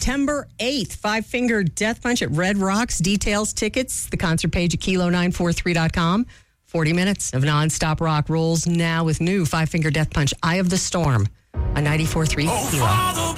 September 8th, Five Finger Death Punch at Red Rocks. Details, tickets, the concert page at kilo943.com. 40 minutes of nonstop rock rolls now with new Five Finger Death Punch, Eye of the Storm on 94.3 Kilo.